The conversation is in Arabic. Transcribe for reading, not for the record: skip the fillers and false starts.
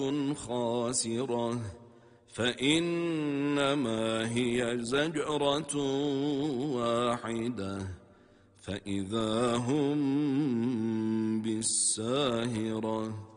خاسرة فإنما هي زجرة واحدة فإذا هم بالساهرة